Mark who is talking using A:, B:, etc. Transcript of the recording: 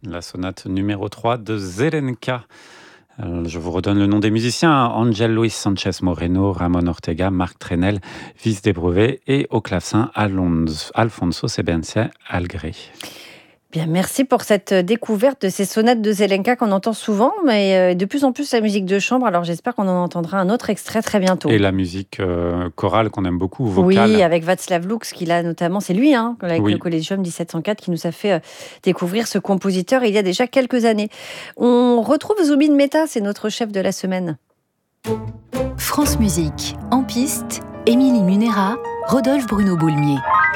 A: La sonate numéro 3 de Zelenka. Je vous redonne le nom des musiciens: Ángel Luis Sánchez Moreno, Ramón Ortega, Marc Trenel, Vis de Brevet et au clavecin Alfonso Sebencia Algré.
B: Bien, merci pour cette découverte de ces sonates de Zelenka qu'on entend souvent, mais de plus en plus la musique de chambre. Alors j'espère qu'on en entendra un autre extrait très bientôt.
A: Et la musique chorale qu'on aime beaucoup,
B: Oui,
A: vocale.
B: avec Václav Lux, qui a notamment, c'est lui, avec
A: Oui.
B: le Collegium 1704, qui nous a fait découvrir ce compositeur il y a déjà quelques années. On retrouve Zubin Mehta, c'est notre chef de la semaine.
C: France Musique, en piste, Émilie Munera, Rodolphe Bruno Boulmier.